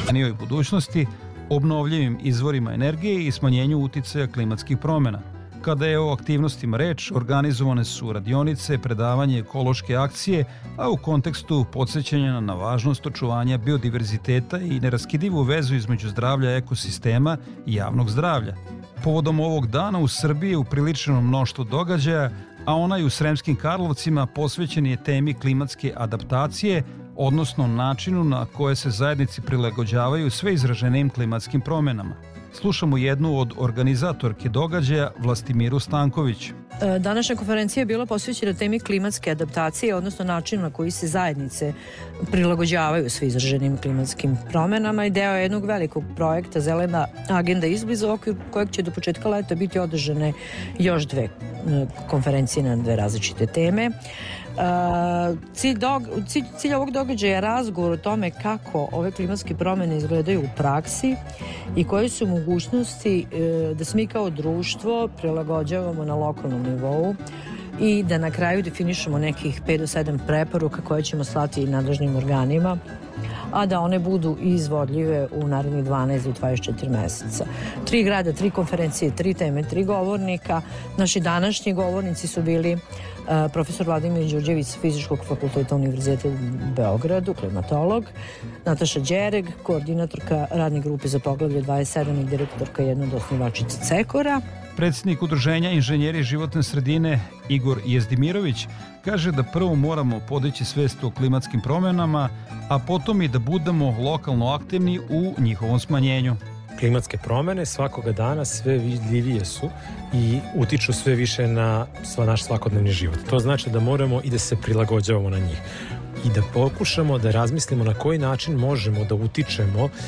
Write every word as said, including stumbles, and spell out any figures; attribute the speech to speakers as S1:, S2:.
S1: u budućnosti, obnovljivim izvorima energije i smanjenju uticaja klimatskih promjena. Kada je o aktivnostima reč, organizovane su radionice, predavanje, ekološke akcije, a u kontekstu podsjećanja na važnost očuvanja biodiverziteta i neraskidivu vezu između zdravlja ekosistema i javnog zdravlja. Povodom ovog dana u Srbiji je upriličeno mnoštvo događaja, a onaj u Sremskim Karlovcima posvećen je temi klimatske adaptacije, odnosno načinu na koje se zajednici prilagođavaju sve izraženijim klimatskim promjenama. Slušamo jednu od organizatorke događaja, Vlastimiru Stanković.
S2: Današnja konferencija je bila posvećena temi klimatske adaptacije, odnosno načinu na koji se zajednice prilagođavaju sve izraženim klimatskim promjenama i deo jednog velikog projekta Zelena agenda izbliza, u okviru kojeg će do početka leta biti održane još dve konferencije na dve različite teme. Uh, cilj, dog, cilj, cilj ovog događaja je razgovor o tome kako ove klimatske promjene izgledaju u praksi i koje su mogućnosti uh, da se mi kao društvo prilagođavamo na lokalnom nivou i da na kraju definišemo nekih pet do sedam preporuka koje ćemo slati nadležnim organima, a da one budu izvodljive u narednih dvanaest do dvadeset četiri meseca. Tri grada, tri konferencije, tri teme, tri govornika. Naši današnji govornici su bili uh, profesor Vladimir Đurđević s Fizičkog fakulteta Univerziteta u Beogradu, klimatolog, Nataša Đereg, koordinatorka radne grupe za poglavlje dvadeset sedam i direktorka jedna od osnivačica Cekora.
S1: Predsjednik Udruženja inženjeri životne sredine Igor Jezdimirović kaže da prvo moramo podići svest o klimatskim promjenama, a potom i da budemo lokalno aktivni u njihovom smanjenju.
S3: Klimatske promjene svakoga dana sve vidljivije su i utiču sve više na sva naš svakodnevni život. To znači da moramo i da se prilagođavamo na njih i da pokušamo da razmislimo na koji način možemo da utičemo